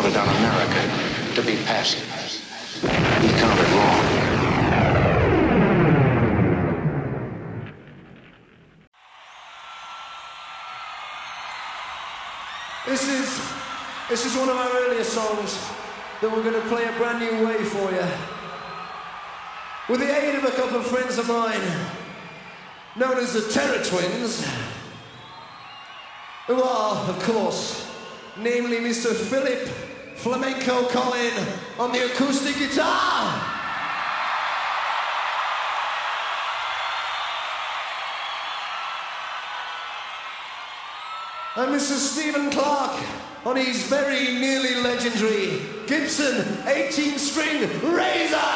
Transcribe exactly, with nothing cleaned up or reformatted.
settled down America to be passive. He counted wrong. This is, this is one of our earlier songs that we're going to play a brand new way for you. With the aid of a couple of friends of mine, known as the Terror Twins, who are, of course, namely Mister Philip Flamenco Collin on the acoustic guitar. And Mister Stephen Clark on his very nearly legendary Gibson eighteen string Razor.